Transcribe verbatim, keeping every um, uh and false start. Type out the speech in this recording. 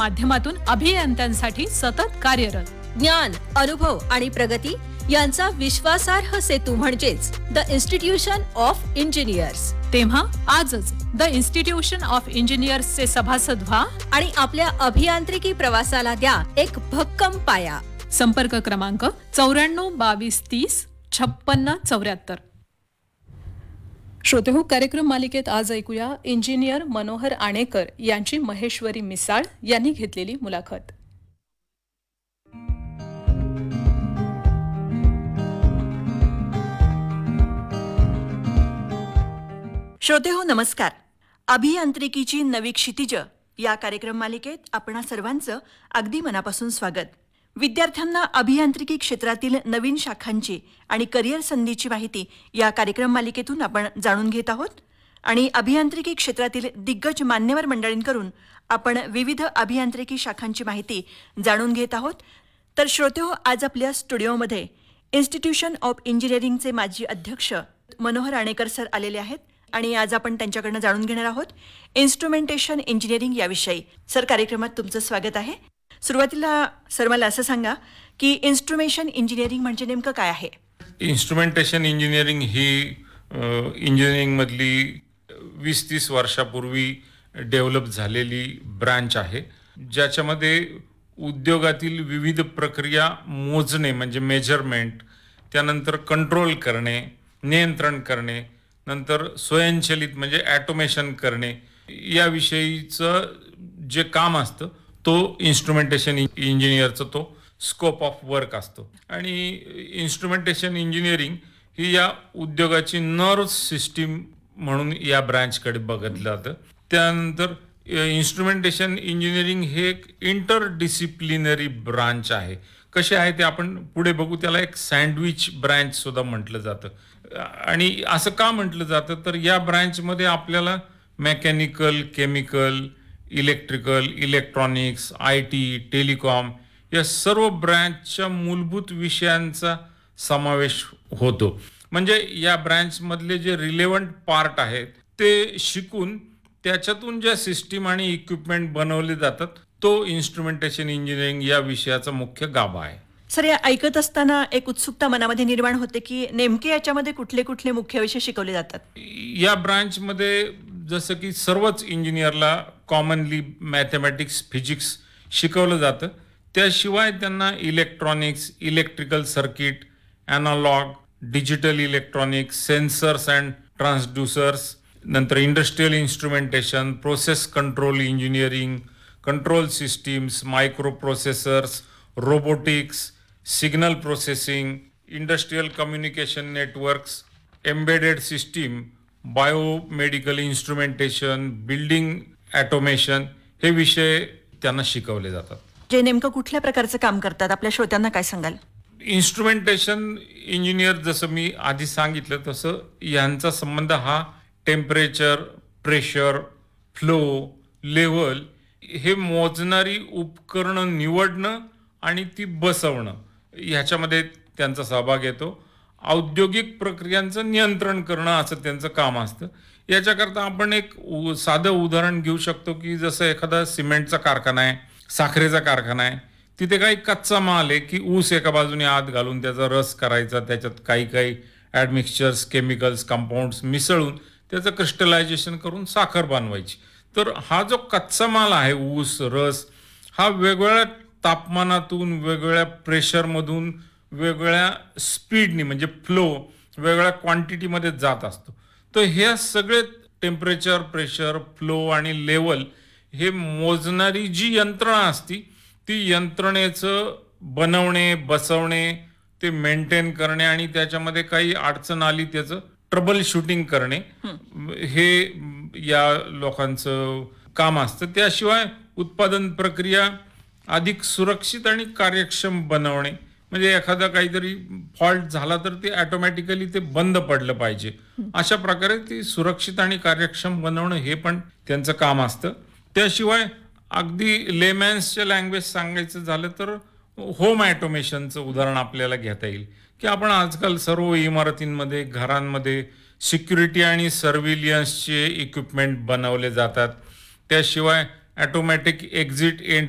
माध्यमातून अभियंत्यांसाठी सतत कार्यरत. ज्ञान, अनुभव आणि प्रगती यांचा विश्वासार्ह सेतू म्हणजेच द इन्स्टिट्यूशन ऑफ इंजिनियर्स. तेव्हा आजच द इन्स्टिट्यूशन ऑफ इंजिनियर्सचे सभासद व्हा आणि आपल्या अभियांत्रिकी प्रवासाला द्या एक भक्कम पाया. संपर्क क्रमांक चौऱ्याण्णव बावीस तीस छप्पन्न चौऱ्याहत्तर. श्रोतेहो, कार्यक्रम मालिकेत आज ऐकूया इंजिनियर मनोहर आणेकर यांची महेश्वरी मिसाळ यांनी घेतलेली मुलाखत. श्रोतेहो नमस्कार. अभियांत्रिकीची नवी क्षितिज या कार्यक्रम मालिकेत आपणा सर्वांचं अगदी मनापासून स्वागत. विद्यार्थ्यांना अभियांत्रिकी क्षेत्रातील नवीन शाखांची आणि करिअर संधीची माहिती या कार्यक्रम मालिकेतून आपण जाणून घेत आहोत आणि अभियांत्रिकी क्षेत्रातील दिग्गज मान्यवर मंडळींकडून आपण विविध अभियांत्रिकी शाखांची माहिती जाणून घेत आहोत. तर श्रोतेहो, आज आपल्या स्टुडिओमध्ये इन्स्टिट्यूशन ऑफ इंजिनिअरिंगचे माजी अध्यक्ष मनोहर आणेकर सर आलेले आहेत आणि आज आपण त्यांच्याकडनं जाणून घेणार आहोत इन्स्ट्रुमेंटेशन इंजिनिअरिंग याविषयी. सर, कार्यक्रमात तुमचं स्वागत आहे. सुरुवातीला सर मला असं सांगा की इन्स्ट्रुमेशन इंजिनिअरिंग म्हणजे नेमकं काय आहे? इन्स्ट्रुमेंटेशन इंजिनिअरिंग ही इंजिनिअरिंगमधली वीस तीस वर्षापूर्वी डेव्हलप झालेली ब्रांच आहे, ज्याच्यामध्ये उद्योगातील विविध प्रक्रिया मोजणे म्हणजे मेजरमेंट, त्यानंतर कंट्रोल करणे, नियंत्रण करणे, नंतर स्वयंचलित म्हणजे ॲटोमेशन करणे याविषयीचं जे काम असतं तो इन्स्ट्रुमेंटेशन इंजिनियरचा तो स्कोप ऑफ वर्क असतो. आणि इन्स्ट्रुमेंटेशन इंजिनिअरिंग ही या उद्योगाची नर्व सिस्टीम म्हणून या ब्रँचकडे बघितलं जातं. त्यानंतर इन्स्ट्रुमेंटेशन इंजिनिअरिंग हे एक इंटर डिसिप्लिनरी ब्रांच आहे. कसे आहे ते आपण पुढे बघू. त्याला एक सँडविच ब्रँच सुद्धा म्हटलं जातं. आणि असं का म्हटलं जातं तर या ब्रँचमध्ये आपल्याला mechanical, chemical, electrical, electronics, I T, telecom या सर्व ब्रँचच्या मूलभूत विषयांचा समावेश होतो. म्हणजे या ब्रँचमधले जे रिलेव्हंट पार्ट आहेत ते शिकून त्याच्यातून ज्या सिस्टीम आणि इक्विपमेंट बनवले जातात तो इन्स्ट्रुमेंटेशन इंजिनिअरिंग या विषयाचा मुख्य गाभा आहे. सर, या ऐकत असताना एक उत्सुकता मनामध्ये निर्माण होते की नेमके याच्यामध्ये कुठले कुठले मुख्य विषय शिकवले जातात? या ब्रांचमध्ये जसं की सर्वच इंजिनियरला कॉमनली मॅथमॅटिक्स, फिजिक्स शिकवलं जातं. त्याशिवाय त्यांना electronics, electrical circuit, analogue, digital electronics, sensors and ट्रान्सड्युसर्स, नंतर industrial instrumentation, process control engineering, control systems, micro processors, robotics, signal processing, industrial communication networks, embedded system, biomedical instrumentation, building automation हे विषय त्यांना शिकवले जातात. जे नेमकं कुठल्या प्रकारचं काम करतात आपल्या श्रोत्यांना काय सांगाल? इन्स्ट्रुमेंटेशन इंजिनियर जसं मी आधी सांगितलं तसं यांचा संबंध हा टेम्परेचर, प्रेशर, फ्लो, लेवल हे मोजणारी उपकरणं निवडणं आणि ती बसवणं ह्याच्यामध्ये त्यांचा सहभाग येतो. औद्योगिक प्रक्रियांचं नियंत्रण करणं असं त्यांचं काम असतं. याच्याकरता आपण एक उ साधं उदाहरण घेऊ शकतो की जसं एखादा सिमेंटचा कारखाना आहे, साखरेचा कारखाना आहे. तिथे काही कच्चा माल आहे की ऊस एका बाजूने आत घालून त्याचा रस करायचा, त्याच्यात काही काही ॲडमिक्सचर्स, केमिकल्स, कंपाऊंड्स मिसळून त्याचं क्रिस्टलायझेशन करून साखर बनवायची. तर हा जो कच्चा माल आहे, ऊस, रस, हा वेगवेगळ्या तापमानातून, वेगवेगळ्या प्रेशरमधून, वेगवेगळ्या स्पीडनी म्हणजे फ्लो, वेगवेगळ्या क्वांटिटीमध्ये जात असतो. तर हे सगळे टेम्परेचर, प्रेशर, फ्लो आणि लेवल हे मोजणारी जी यंत्रणा असती ती यंत्रणेचं बनवणे, बसवणे, ते मेंटेन करणे आणि त्याच्यामध्ये काही अडचण आली त्याचं ट्रबल शूटिंग करणे हे या लोकांचं काम असतं. त्याशिवाय उत्पादन प्रक्रिया अधिक सुरक्षित आणि कार्यक्षम बनवणे म्हणजे एखादा काहीतरी फॉल्ट झाला तर ते ऑटोमॅटिकली ते बंद पडलं पाहिजे, अशा प्रकारे ती सुरक्षित आणि कार्यक्षम बनवणं हे पण त्यांचं काम असतं. त्याशिवाय अगदी लेमॅन्सच्या लँग्वेज सांगायचं झालं तर होम ऑटोमेशनचं उदाहरण आपल्याला घेता येईल की आपण आजकाल सर्व इमारतींमध्ये, घरांमध्ये सिक्युरिटी आणि सर्व्हिलियन्सचे इक्विपमेंट बनवले जातात. त्याशिवाय ऑटोमॅटिक एक्झिट